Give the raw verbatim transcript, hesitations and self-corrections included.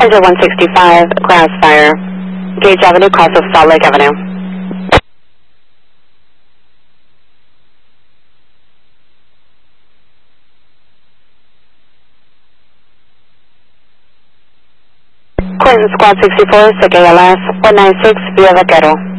Center one sixty-five, grass fire. Gage Avenue, cross of Salt Lake Avenue. Clinton Squad sixty-four, S I C A L S, one nine six, Via Vaquero.